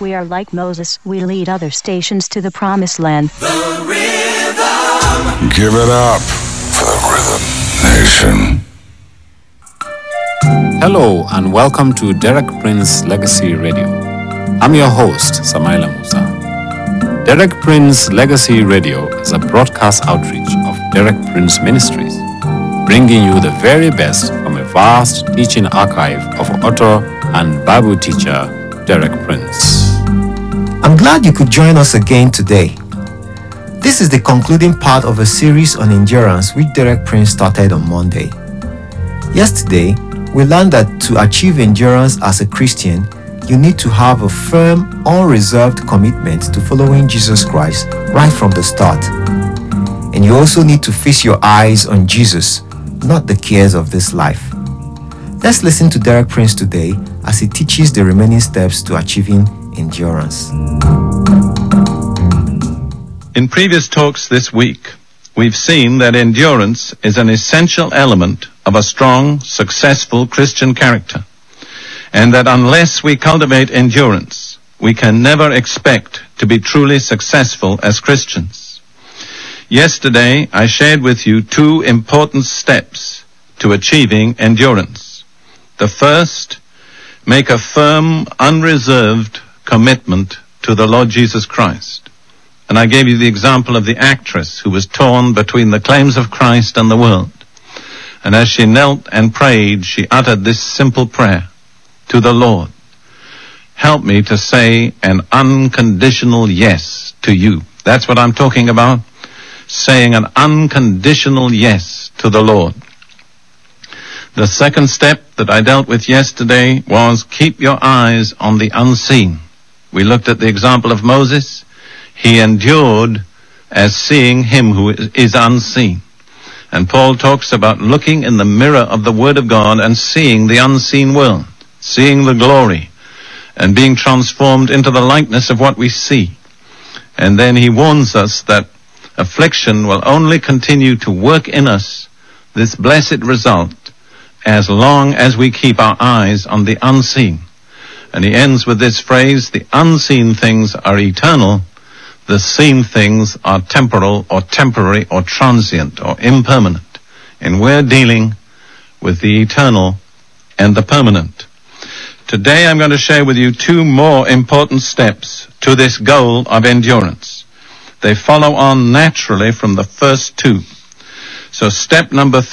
we are like Moses, we lead other stations to the promised land. The Rhythm. Give it up for the Rhythm Nation. Hello and welcome to Derek Prince Legacy Radio. I'm your host, Samaila Musa. Derek Prince Legacy Radio is a broadcast outreach of Derek Prince Ministries, bringing you the very best from a vast teaching archive of author and Bible teacher Derek Prince. I'm glad you could join us again today. This is the concluding part of a series on endurance which Derek Prince started on Monday. Yesterday, we learned that to achieve endurance as a Christian, you need to have a firm, unreserved commitment to following Jesus Christ right from the start. And you also need to fix your eyes on Jesus, not the cares of this life. Let's listen to Derek Prince today as he teaches the remaining steps to achieving endurance. In previous talks this week, we've seen that endurance is an essential element of a strong, successful Christian character, and that unless we cultivate endurance, we can never expect to be truly successful as Christians. Yesterday, I shared with you two important steps to achieving endurance. The first, make a firm, unreserved commitment to the Lord Jesus Christ. And I gave you the example of the actress who was torn between the claims of Christ and the world. And as she knelt and prayed, she uttered this simple prayer to the Lord: help me to say an unconditional yes to you. That's what I'm talking about, saying an unconditional yes to the Lord. The second step that I dealt with yesterday was keep your eyes on the unseen. We looked at the example of Moses. He endured as seeing him who is unseen. And Paul talks about looking in the mirror of the Word of God and seeing the unseen world, seeing the glory, and being transformed into the likeness of what we see. And then he warns us that affliction will only continue to work in us this blessed result as long as we keep our eyes on the unseen. And he ends with this phrase: the unseen things are eternal, the seen things are temporal or temporary or transient or impermanent. And we're dealing with the eternal and the permanent. Today I'm going to share with you two more important steps to this goal of endurance. They follow on naturally from the first two. So step number